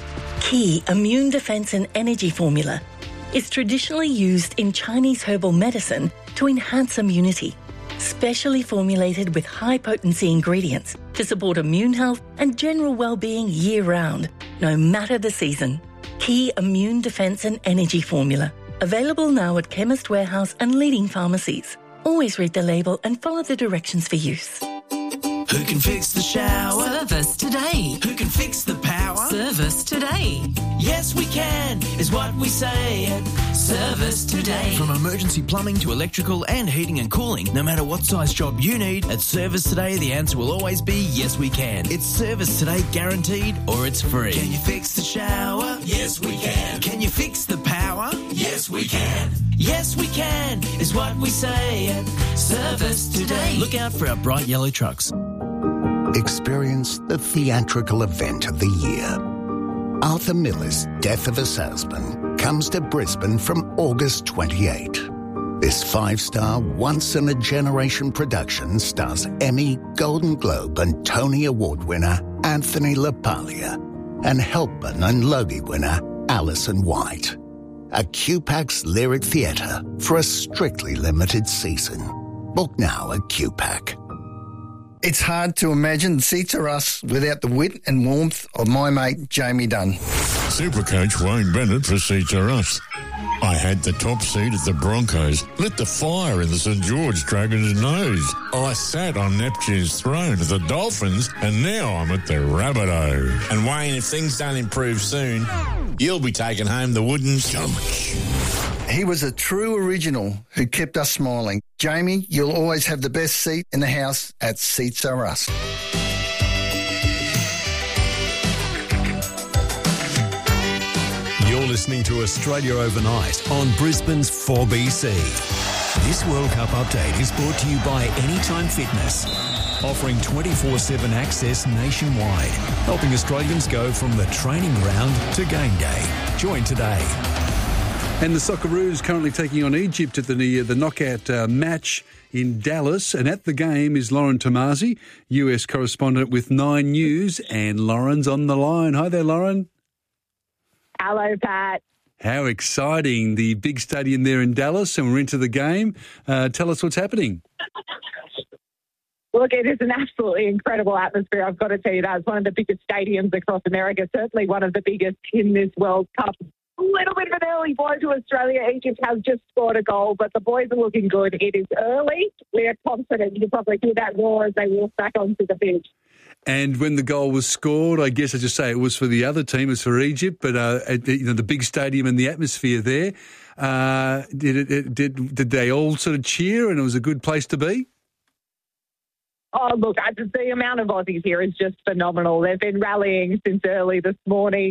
Key Immune Defense and Energy Formula is traditionally used in Chinese herbal medicine to enhance immunity. Specially formulated with high-potency ingredients to support immune health and general well-being year-round, no matter the season. Key Immune Defense and Energy Formula. Available now at Chemist Warehouse and leading pharmacies. Always read the label and follow the directions for use. Who can fix the shower? Service today. Who can fix the power? Service today. Yes, we can, is what we say at Service Today. From emergency plumbing to electrical and heating and cooling, no matter what size job you need, at Service Today, the answer will always be yes, we can. It's Service Today guaranteed or it's free. Can you fix the shower? Yes, we can. Can you fix the power? Yes, we can. Yes, we can, is what we say at Service Today. Look out for our bright yellow trucks. Experience the theatrical event of the year. Arthur Miller's Death of a Salesman comes to Brisbane from August twenty-eighth. This five-star, once-in-a-generation production stars Emmy, Golden Globe and Tony Award winner Anthony LaPaglia and Helpman and Logie winner Alison White. A Q PAC's Lyric Theatre for a strictly limited season. Book now at Q PAC. It's hard to imagine Seats Are Us without the wit and warmth of my mate Jamie Dunn. Supercoach Wayne Bennett for Seats Are Us. I had the top seat at the Broncos, lit the fire in the St George Dragons' nose. I sat on Neptune's throne at the Dolphins, and now I'm at the Rabbitoh. And Wayne, if things don't improve soon, you'll be taking home the wooden stomach. He was a true original who kept us smiling. Jamie, you'll always have the best seat in the house at Seats Are Us. You're listening to Australia Overnight on Brisbane's four B C. This World Cup update is brought to you by Anytime Fitness, offering twenty-four seven access nationwide, helping Australians go from the training ground to game day. Join today. And the Socceroos currently taking on Egypt at the, the knockout uh, match in Dallas. And at the game is Lauren Tomasi, U S correspondent with Nine News. And Lauren's on the line. Hi there, Lauren. Hello, Pat. How exciting. The big stadium there in Dallas, and we're into the game. Uh, tell us what's happening. Look, it is an absolutely incredible atmosphere. I've got to tell you that. It's one of the biggest stadiums across America, certainly one of the biggest in this World Cup. A little bit of an early blow to Australia. Egypt has just scored a goal, but the boys are looking good. It is early. We are confident. You can probably hear that roar as they walk back onto the pitch. And when the goal was scored, I guess I just say it was for the other team, it was for Egypt, but uh, you know, the big stadium and the atmosphere there, uh, did, it, did did they all sort of cheer and it was a good place to be? Oh, look, the amount of Aussies here is just phenomenal. They've been rallying since early this morning.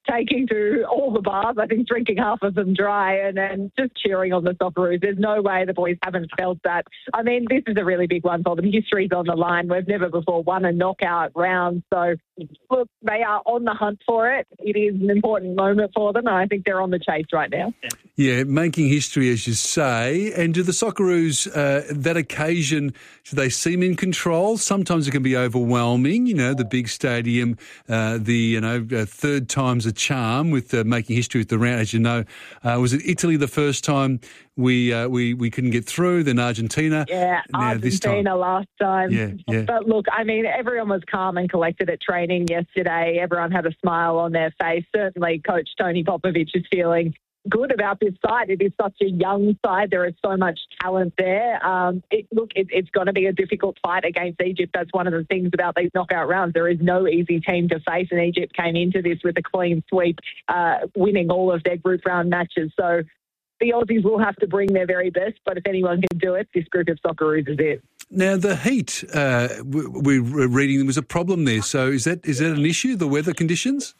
taking to all the bars, I think drinking half of them dry, and then just cheering on the Socceroos. There's no way the boys haven't felt that. I mean, this is a really big one for them. History's on the line. We've never before won a knockout round. So, look, they are on the hunt for it. It is an important moment for them, and I think they're on the chase right now. Yeah, making history, as you say. And do the Socceroos, uh, that occasion, do they seem in control? Sometimes it can be overwhelming, you know, the big stadium, uh, the, you know, uh, third time's a charm with uh, making history with the round. As you know, uh, was it Italy the first time we uh, we we couldn't get through, then Argentina? Yeah, now Argentina this time. last time. Yeah, yeah. But look, I mean, everyone was calm and collected at training yesterday. Everyone had a smile on their face. Certainly Coach Tony Popovich is feeling good about this side. It is such a young side. There is so much talent there. Um, it, look, it, it's going to be a difficult fight against Egypt. That's one of the things about these knockout rounds. There is no easy team to face, and Egypt came into this with a clean sweep, uh, winning all of their group round matches. So the Aussies will have to bring their very best, but if anyone can do it, this group of Socceroos is it. Now, the heat, uh, we, we're reading, there was a problem there. So is that is that an issue, the weather conditions?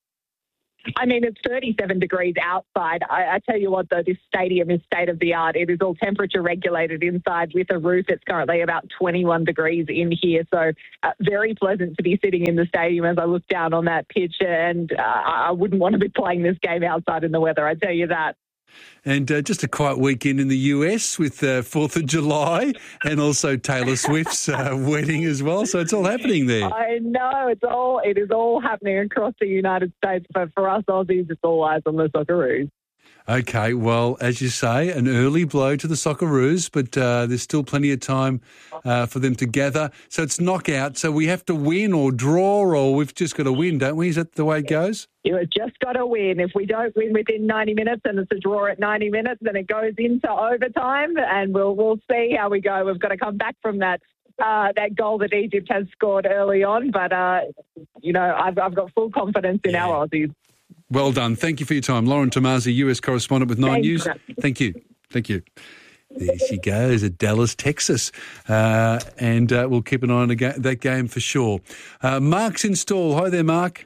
I mean, it's thirty-seven degrees outside. I, I tell you what, though, this stadium is state-of-the-art. It is all temperature-regulated inside with a roof. It's currently about twenty-one degrees in here, so uh, very pleasant to be sitting in the stadium as I look down on that pitch, and uh, I wouldn't want to be playing this game outside in the weather, I tell you that. And uh, just a quiet weekend in the U S with uh, fourth of July and also Taylor Swift's uh, wedding as well. So it's all happening there. I know. It's all, it is all happening across the United States. But for us Aussies, it's all eyes on the Socceroos. Okay, well, as you say, an early blow to the Socceroos, but uh, there's still plenty of time uh, for them to gather. So it's knockout. So we have to win or draw, or we've just got to win, don't we? Is that the way it goes? You've just got to win. If we don't win within ninety minutes and it's a draw at ninety minutes, then it goes into overtime, and we'll we'll see how we go. We've got to come back from that uh, that goal that Egypt has scored early on. But, uh, you know, I've, I've got full confidence in yeah. our Aussies. Well done. Thank you for your time. Lauren Tomasi, U S correspondent with Nine News. Thank you. Thank you. There she goes at Dallas, Texas. Uh, and uh, we'll keep an eye on ga- that game for sure. Uh, Mark's in stall. Hi there, Mark.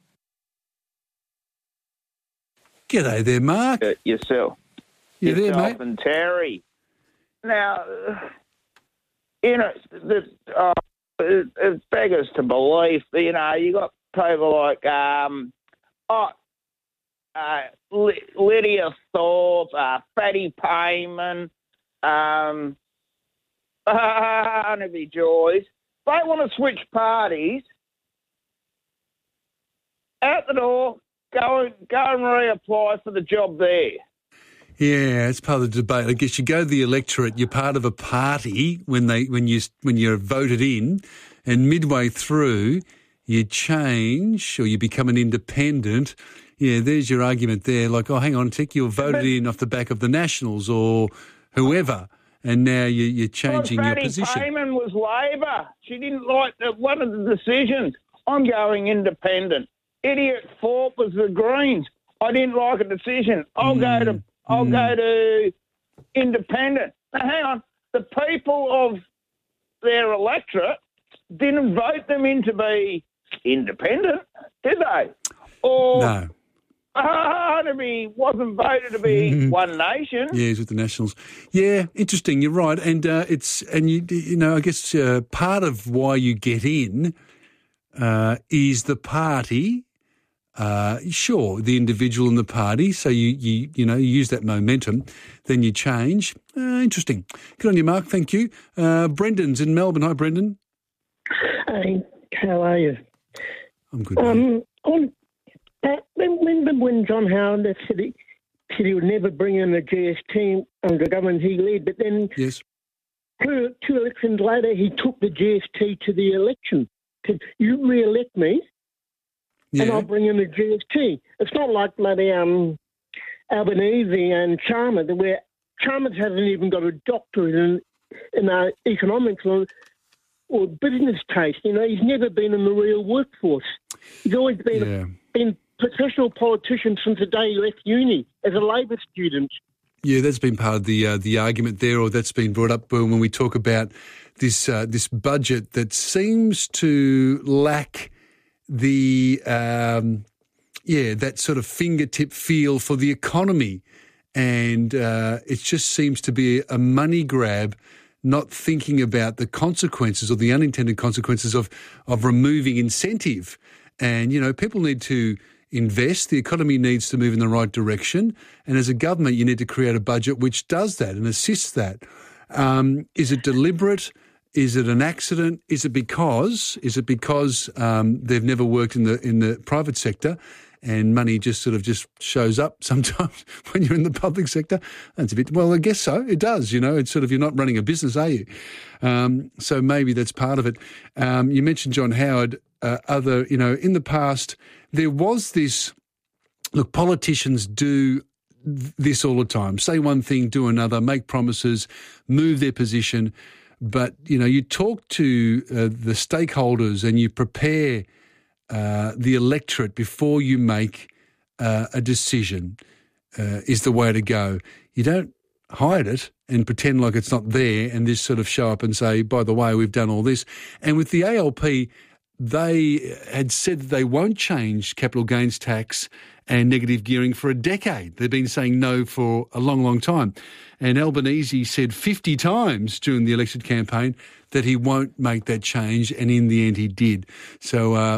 G'day there, Mark. Uh, yourself. You yourself there, mate? And Terry. Now, you know, the, uh, it, it beggars to believe, you know, you got people like... Um, Oh, uh, Lydia Thorpe, uh, Fatty Payman, um, Barnaby Joyce. They want to switch parties. Out the door, go and, go and reapply for the job there. Yeah, it's part of the debate. I guess you go to the electorate, you're part of a party when they when you when you're voted in, and midway through you change or you become an independent. Yeah, there's your argument there. Like, oh, hang on a tick, you were voted in off the back of the Nationals or whoever, and now you, you're changing well, your Fatty position. Payman was Labor. She didn't like the, one of the decisions. I'm going independent. Idiot Thorpe was the Greens. I didn't like a decision. I'll mm. go to I'll mm. go to independent. Now, hang on. The people of their electorate didn't vote them in to be independent, did they? Or no. Barnaby wasn't voted to be mm-hmm. One Nation. Yeah, he's with the Nationals. Yeah, interesting. You're right, and uh, it's and you you know I guess uh, part of why you get in uh, is the party. Uh, sure, the individual and the party. So you you you know you use that momentum, then you change. Uh, interesting. Good on you, Mark. Thank you. Uh, Brendan's in Melbourne. Hi, Brendan. Hey, how are you? I'm good. Um, on, uh, when, when when John Howard said he, said he would never bring in the G S T under the government he led, but then yes. two, two elections later he took the G S T to the election. Said, you re-elect me, yeah. and I'll bring in the G S T. It's not like maybe um, Albanese and Chalmers, where Chalmers hasn't even got a doctorate in in uh, economics or, or business taste. You know, he's never been in the real workforce. He's always been yeah. a, been a professional politician since the day he left uni as a Labor student. Yeah, that's been part of the uh, the argument there, or that's been brought up when we talk about this uh, this budget that seems to lack the um, yeah, that sort of fingertip feel for the economy. And uh, it just seems to be a money grab, not thinking about the consequences or the unintended consequences of, of removing incentive. And, you know, people need to invest. The economy needs to move in the right direction. And as a government, you need to create a budget which does that and assists that. Um, is it deliberate? Is it an accident? Is it because? Is it because um, they've never worked in the in the private sector? And money just sort of just shows up sometimes when you're in the public sector. That's a bit, well, I guess so. It does, you know. It's sort of, you're not running a business, are you? Um, so maybe that's part of it. Um, you mentioned John Howard. Uh, other, you know, in the past, there was this, look, politicians do this all the time. Say one thing, do another, make promises, move their position. But, you know, you talk to uh, the stakeholders and you prepare Uh, the electorate before you make uh, a decision uh, is the way to go. You don't hide it and pretend like it's not there and just sort of show up and say, by the way, we've done all this. And with the A L P, they had said that they won't change capital gains tax and negative gearing for a decade. They've been saying no for a long, long time. And Albanese said fifty times during the election campaign that he won't make that change, and in the end he did. So uh,